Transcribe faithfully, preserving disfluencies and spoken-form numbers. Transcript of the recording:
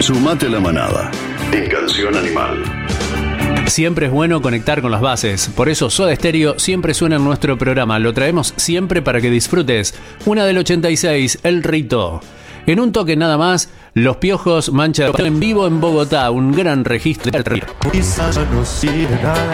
Sumate a la manada en Canción Animal. Siempre es bueno conectar con las bases, por eso Soda Stereo siempre suena en nuestro programa, lo traemos siempre para que disfrutes. Una del ochenta y seis, El Rito. En un toque nada más, Los Piojos Mancha en vivo en Bogotá, un gran registro del Rito. Quizás no sirve nada.